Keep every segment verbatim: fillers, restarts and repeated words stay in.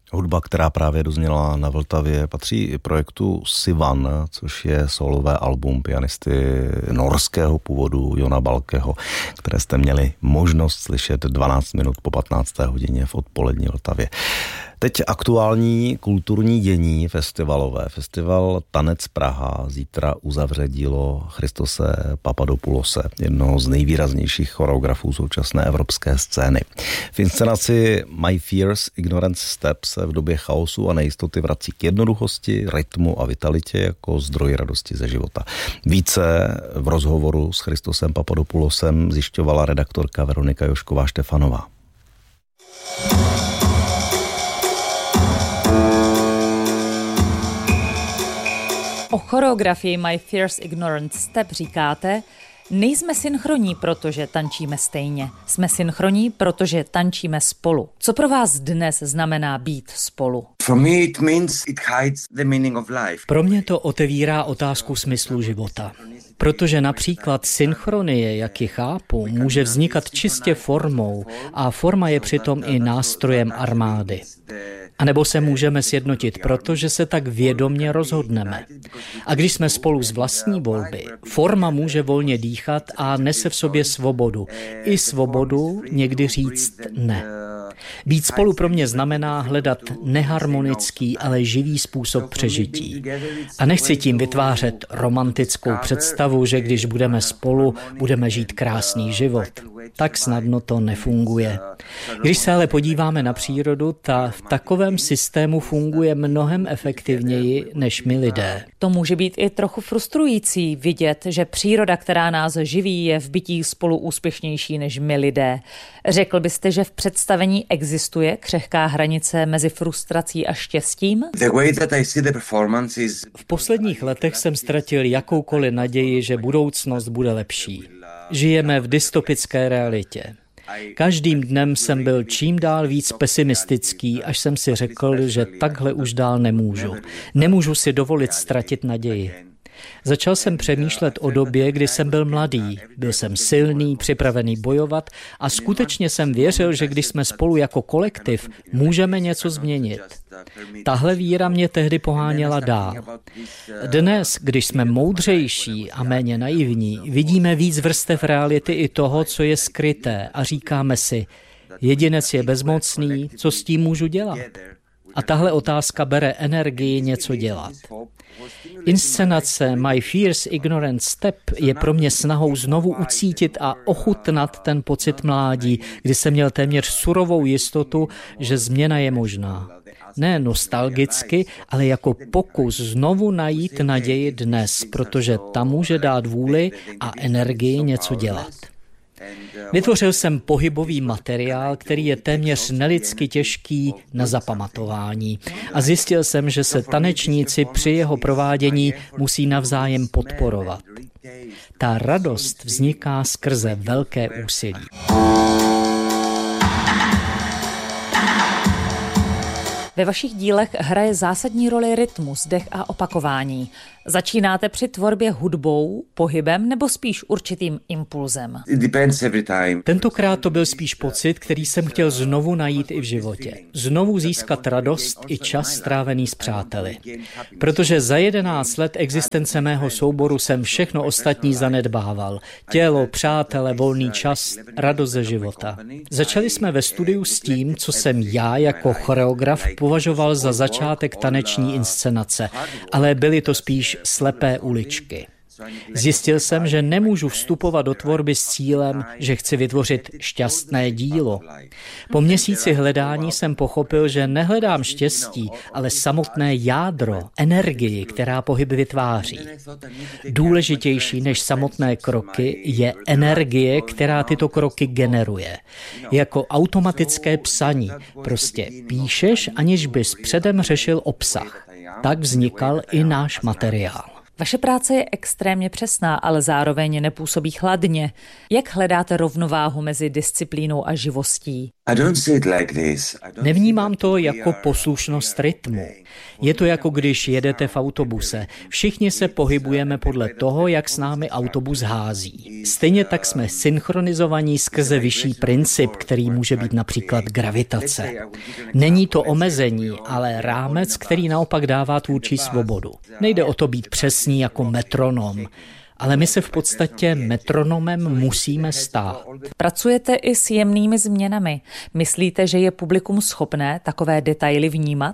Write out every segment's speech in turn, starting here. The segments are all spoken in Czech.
Hudba, která právě dozněla na Vltavě, patří i projektu Sivan, což je solové album pianisty norského původu Jona Balkeho, které jste měli možnost slyšet dvanáct minut po patnácté hodině v odpolední Vltavě. Teď aktuální kulturní dění festivalové. Festival Tanec Praha zítra uzavře dílo Christose Papadopoulose, jednoho z nejvýraznějších choreografů současné evropské scény. V inscenaci My Fierce Ignorance Step se v době chaosu a nejistoty vrací k jednoduchosti, rytmu a vitalitě jako zdroj radosti ze života. Více v rozhovoru s Christosem Papadopoulosem zjišťovala redaktorka Veronika Jošková-Štefanová. O choreografii My Fierce Ignorance Step říkáte: nejsme synchronní, protože tančíme stejně. Jsme synchronní, protože tančíme spolu. Co pro vás dnes znamená být spolu? Pro mě to otevírá otázku smyslu života. Protože například synchronie, jak ji chápu, může vznikat čistě formou a forma je přitom i nástrojem armády. A nebo se můžeme sjednotit, protože se tak vědomně rozhodneme. A když jsme spolu z vlastní volby, forma může volně dýchat a nese v sobě svobodu. I svobodu někdy říct ne. Být spolu pro mě znamená hledat neharmonický, ale živý způsob přežití. A nechci tím vytvářet romantickou představu, že když budeme spolu, budeme žít krásný život. Tak snadno to nefunguje. Když se ale podíváme na přírodu, ta v takovém systému funguje mnohem efektivněji než my lidé. To může být i trochu frustrující vidět, že příroda, která nás živí, je v bytí spolu úspěšnější než my lidé. Řekl byste, že v představení existuje křehká hranice mezi frustrací a štěstím? V posledních letech jsem ztratil jakoukoliv naději, že budoucnost bude lepší. Žijeme v dystopické realitě. Každým dnem jsem byl čím dál víc pesimistický, až jsem si řekl, že takhle už dál nemůžu. Nemůžu si dovolit ztratit naději. Začal jsem přemýšlet o době, kdy jsem byl mladý. Byl jsem silný, připravený bojovat a skutečně jsem věřil, že když jsme spolu jako kolektiv, můžeme něco změnit. Tahle víra mě tehdy poháněla dál. Dnes, když jsme moudřejší a méně naivní, vidíme víc vrstev reality i toho, co je skryté a říkáme si, jedinec je bezmocný, co s tím můžu dělat? A tahle otázka bere energii něco dělat. Inscenace My Fierce Ignorance Step je pro mě snahou znovu ucítit a ochutnat ten pocit mládí, kdy jsem měl téměř surovou jistotu, že změna je možná. Ne nostalgicky, ale jako pokus znovu najít naději dnes, protože ta může dát vůli a energii něco dělat. Vytvořil jsem pohybový materiál, který je téměř nelidsky těžký na zapamatování. A zjistil jsem, že se tanečníci při jeho provádění musí navzájem podporovat. Ta radost vzniká skrze velké úsilí. Ve vašich dílech hraje zásadní roli rytmus, dech a opakování. Začínáte při tvorbě hudbou, pohybem nebo spíš určitým impulzem? Tentokrát to byl spíš pocit, který jsem chtěl znovu najít i v životě. Znovu získat radost i čas strávený s přáteli. Protože za jedenáct let existence mého souboru jsem všechno ostatní zanedbával. Tělo, přátele, volný čas, radost ze života. Začali jsme ve studiu s tím, co jsem já jako choreograf považoval za začátek taneční inscenace, ale byly to spíš slepé uličky. Zjistil jsem, že nemůžu vstupovat do tvorby s cílem, že chci vytvořit šťastné dílo. Po měsíci hledání jsem pochopil, že nehledám štěstí, ale samotné jádro, energii, která pohyb vytváří. Důležitější než samotné kroky je energie, která tyto kroky generuje. Jako automatické psaní. Prostě píšeš, aniž bys předem řešil obsah. Tak vznikal i náš materiál. Vaše práce je extrémně přesná, ale zároveň nepůsobí chladně. Jak hledáte rovnováhu mezi disciplínou a živostí? Nevnímám to jako poslušnost rytmu. Je to jako když jedete v autobuse. Všichni se pohybujeme podle toho, jak s námi autobus hází. Stejně tak jsme synchronizovaní skrze vyšší princip, který může být například gravitace. Není to omezení, ale rámec, který naopak dává tvůrčí svobodu. Nejde o to být přesný jako metronom, ale my se v podstatě metronomem musíme stát. Pracujete i s jemnými změnami. Myslíte, že je publikum schopné takové detaily vnímat?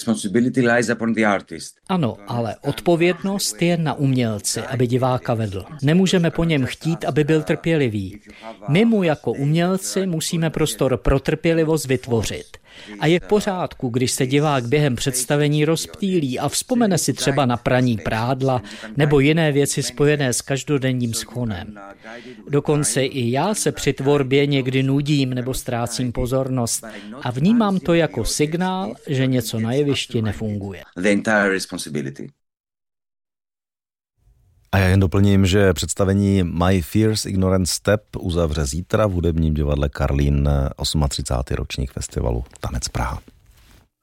Ano, ale odpovědnost je na umělci, aby diváka vedl. Nemůžeme po něm chtít, aby byl trpělivý. My mu jako umělci musíme prostor pro trpělivost vytvořit. A je v pořádku, když se divák během představení rozptýlí a vzpomene si třeba na praní prádla nebo jiné věci spojené s každodenním schonem. Dokonce i já se při tvorbě někdy nudím nebo ztrácím pozornost a vnímám to jako signál, že něco na jevišti nefunguje. A já jen doplním, že představení My Fierce Ignorant Step uzavře zítra v hudebním divadle Karlín třicátý osmý ročník festivalu Tanec Praha.